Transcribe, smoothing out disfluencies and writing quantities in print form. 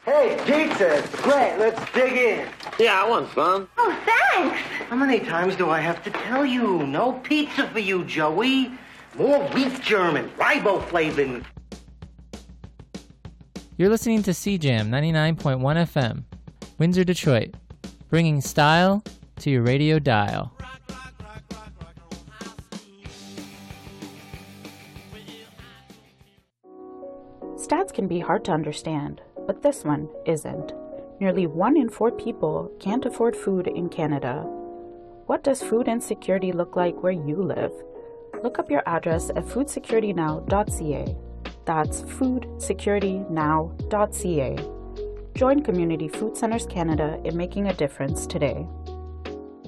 Hey, pizza! Great, let's dig in. Yeah, I want some. Oh, thanks! How many times do I have to tell you? No pizza for you, Joey. More wheat German, riboflavin. You're listening to CJAM 99.1 FM, Windsor, Detroit, bringing style to your radio dial. Stats can be hard to understand, but this one isn't. Nearly 1 in 4 people can't afford food in Canada. What does food insecurity look like where you live? Look up your address at foodsecuritynow.ca. That's foodsecuritynow.ca. Join Community Food Centers Canada in making a difference today.